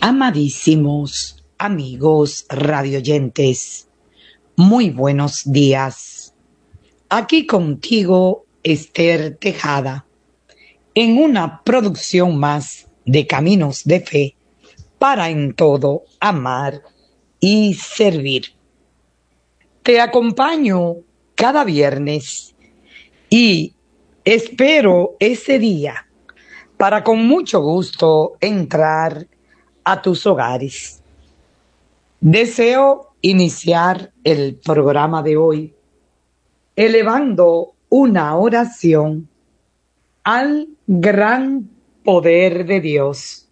Amadísimos amigos radioyentes, muy buenos días. Aquí contigo, Esther Tejada, en una producción más de Caminos de Fe para en todo amar y servir. Te acompaño cada viernes y espero ese día para con mucho gusto entrar a tus hogares. Deseo iniciar el programa de hoy elevando una oración al gran poder de Dios.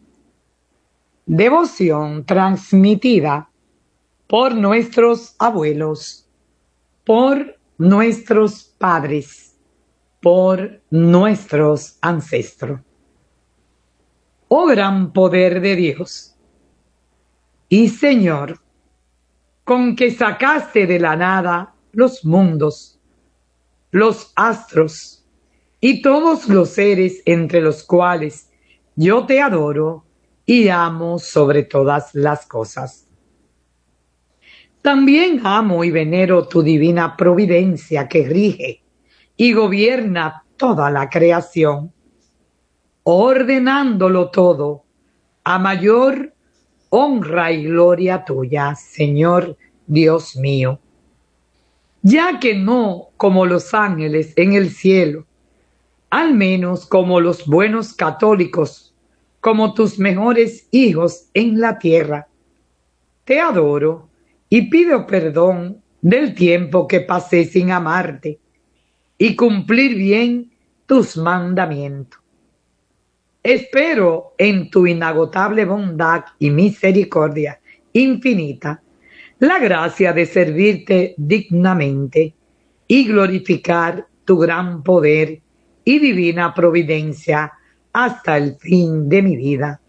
Devoción transmitida por nuestros abuelos, por nuestros padres, por nuestros ancestros. Oh gran poder de Dios y Señor, con que sacaste de la nada los mundos, los astros y todos los seres entre los cuales yo te adoro y amo sobre todas las cosas. También amo y venero tu divina providencia que rige y gobierna toda la creación, ordenándolo todo a mayor honra y gloria tuya, Señor Dios mío. Ya que no como los ángeles en el cielo, al menos como los buenos católicos, como tus mejores hijos en la tierra, te adoro y pido perdón del tiempo que pasé sin amarte y cumplir bien tus mandamientos. Espero en tu inagotable bondad y misericordia infinita la gracia de servirte dignamente y glorificar tu gran poder y divina providencia hasta el fin de mi vida.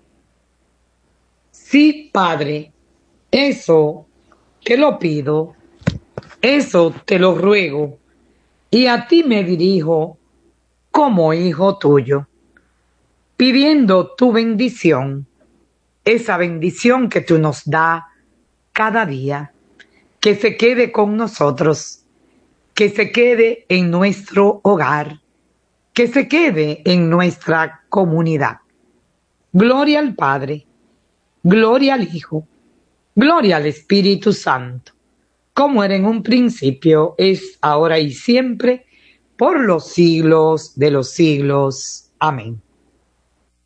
Sí, Padre, eso te lo pido, eso te lo ruego, y a ti me dirijo como hijo tuyo, pidiendo tu bendición, esa bendición que tú nos das cada día, que se quede con nosotros, que se quede en nuestro hogar, que se quede en nuestra comunidad. Gloria al Padre, gloria al Hijo, gloria al Espíritu Santo, como era en un principio, es ahora y siempre, por los siglos de los siglos. Amén.